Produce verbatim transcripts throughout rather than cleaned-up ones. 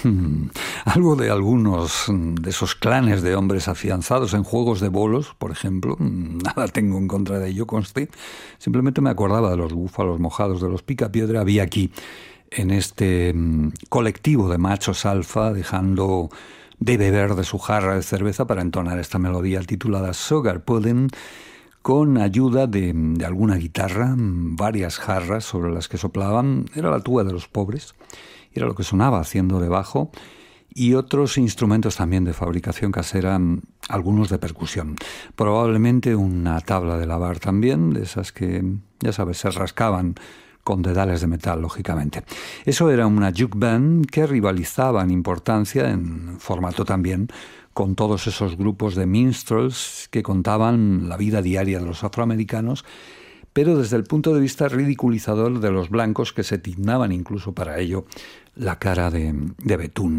Hmm. Algo de algunos de esos clanes de hombres afianzados en juegos de bolos, por ejemplo. Nada tengo en contra de ello, conste. Simplemente me acordaba de los búfalos mojados, de los picapiedra. Había aquí, en este um, colectivo de machos alfa, dejando de beber de su jarra de cerveza para entonar esta melodía titulada Sugar Pudding, con ayuda de, de alguna guitarra, varias jarras sobre las que soplaban. Era la tuba de los pobres. Era lo que sonaba haciendo de bajo, y otros instrumentos también de fabricación casera, algunos de percusión. Probablemente una tabla de lavar también, de esas que, ya sabes, se rascaban con dedales de metal, lógicamente. Eso era una juke band que rivalizaba en importancia, en formato también, con todos esos grupos de minstrels que contaban la vida diaria de los afroamericanos, pero desde el punto de vista ridiculizador de los blancos, que se tiznaban incluso para ello la cara de, de betún.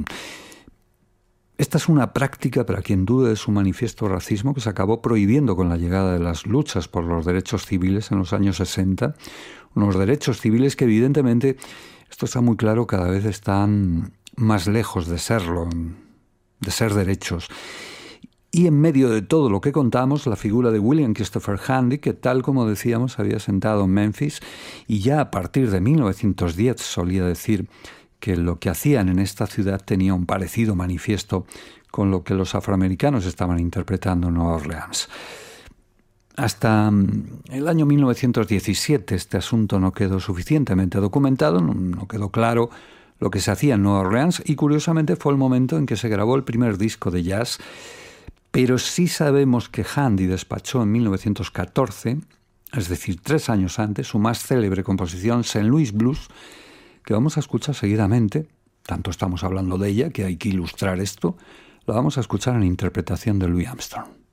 Esta es una práctica, para quien dude de su manifiesto racismo, que se acabó prohibiendo con la llegada de las luchas por los derechos civiles en los años sesenta, unos derechos civiles que evidentemente, esto está muy claro, cada vez están más lejos de serlo, de ser derechos. Y en medio de todo lo que contamos, la figura de William Christopher Handy, que tal como decíamos había sentado en Memphis, y ya a partir de mil novecientos diez solía decir que lo que hacían en esta ciudad tenía un parecido manifiesto con lo que los afroamericanos estaban interpretando en Nueva Orleans. Hasta el año mil novecientos diecisiete este asunto no quedó suficientemente documentado, no, no quedó claro lo que se hacía en Nueva Orleans, y curiosamente fue el momento en que se grabó el primer disco de jazz. Pero sí sabemos que Handy despachó en mil novecientos catorce, es decir, tres años antes, su más célebre composición, Saint Louis Blues, que vamos a escuchar seguidamente. Tanto estamos hablando de ella que hay que ilustrar esto. La vamos a escuchar en interpretación de Louis Armstrong.